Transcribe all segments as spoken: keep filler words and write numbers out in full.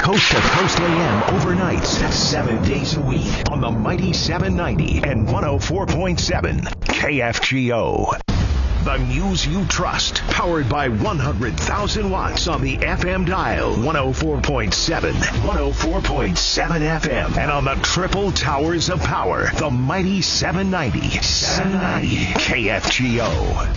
Coast to Coast A M overnights, seven days a week on the Mighty seven ninety and one oh four point seven K F G O. The news you trust, powered by one hundred thousand watts on the F M dial, one oh four point seven, one oh four point seven F M, and on the triple towers of power, the Mighty seven ninety, seven ninety K F G O.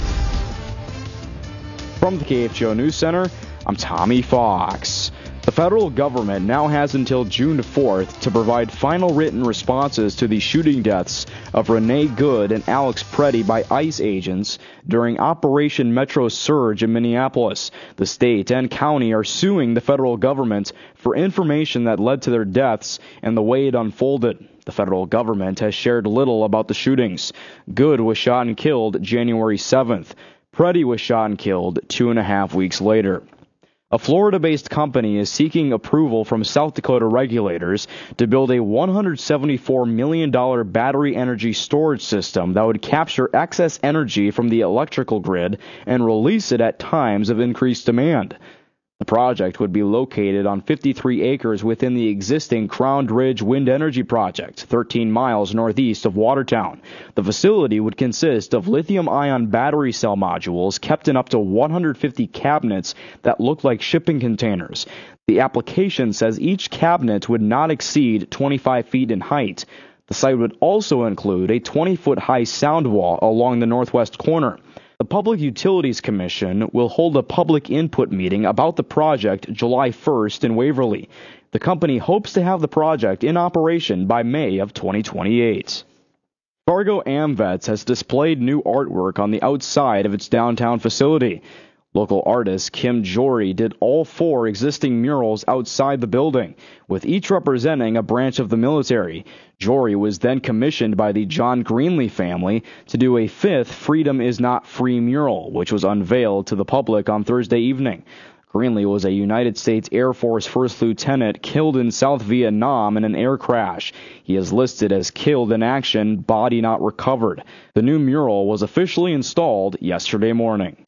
From the K F G O News Center, I'm Tommy Fox. The federal government now has until June fourth to provide final written responses to the shooting deaths of Renee Good and Alex Preddy by ICE agents during Operation Metro Surge in Minneapolis. The state and county are suing the federal government for information that led to their deaths and the way it unfolded. The federal government has shared little about the shootings. Good was shot and killed January seventh. Preddy was shot and killed two and a half weeks later. A Florida-based company is seeking approval from South Dakota regulators to build a one hundred seventy-four million dollars battery energy storage system that would capture excess energy from the electrical grid and release it at times of increased demand. The project would be located on fifty-three acres within the existing Crown Ridge Wind Energy Project, thirteen miles northeast of Watertown. The facility would consist of lithium-ion battery cell modules kept in up to one hundred fifty cabinets that look like shipping containers. The application says each cabinet would not exceed twenty-five feet in height. The site would also include a twenty-foot high sound wall along the northwest corner. The Public Utilities Commission will hold a public input meeting about the project July first in Waverly. The company hopes to have the project in operation by May of twenty twenty-eight. Fargo AmVets has displayed new artwork on the outside of its downtown facility. Local artist Kim Jory did all four existing murals outside the building, with each representing a branch of the military. Jory was then commissioned by the John Greenlee family to do a fifth Freedom is Not Free mural, which was unveiled to the public on Thursday evening. Greenlee was a United States Air Force First Lieutenant killed in South Vietnam in an air crash. He is listed as killed in action, body not recovered. The new mural was officially installed yesterday morning.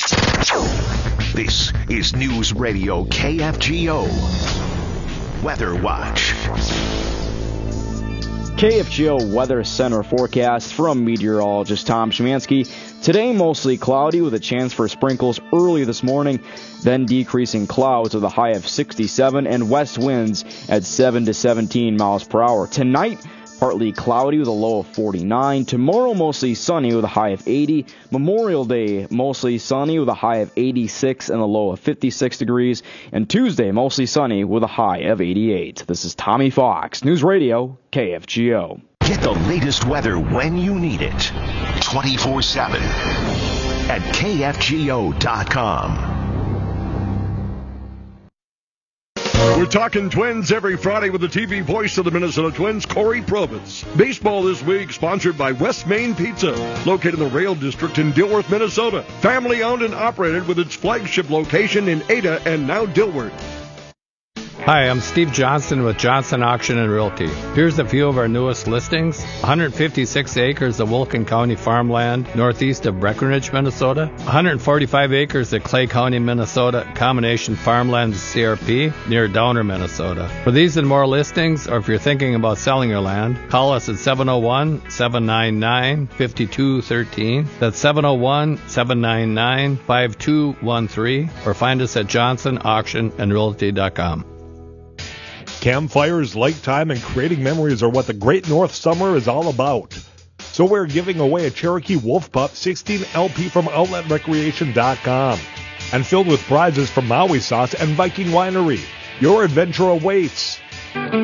This is News Radio K F G O Weather Watch. K F G O Weather Center forecast from meteorologist Tom Szymanski. Today, mostly cloudy with a chance for sprinkles early this morning, then decreasing clouds with a high of sixty-seven and west winds at seven to seventeen miles per hour. Tonight, partly cloudy with a low of forty-nine. Tomorrow, mostly sunny with a high of eighty. Memorial Day, mostly sunny with a high of eighty-six and a low of fifty-six degrees. And Tuesday, mostly sunny with a high of eighty-eight. This is Tommy Fox, News Radio, K F G O. Get the latest weather when you need it, twenty-four seven at K F G O dot com. We're talking Twins every Friday with the T V voice of the Minnesota Twins, Corey Probitz. Baseball this week sponsored by West Main Pizza, located in the Rail District in Dilworth, Minnesota. Family owned and operated with its flagship location in Ada and now Dilworth. Hi, I'm Steve Johnson with Johnson Auction and Realty. Here's a few of our newest listings. one hundred fifty-six acres of Wilkin County farmland northeast of Breckenridge, Minnesota. one hundred forty-five acres of Clay County, Minnesota, combination farmland C R P near Downer, Minnesota. For these and more listings, or if you're thinking about selling your land, call us at seven oh one, seven nine nine, five two one three. That's seven oh one, seven nine nine, five two one three, or find us at johnson auction and realty dot com. Campfires, lake time, and creating memories are what the Great North Summer is all about. So we're giving away a Cherokee Wolf Pup sixteen L P from outlet recreation dot com. And filled with prizes from Maui Sauce and Viking Winery. Your adventure awaits.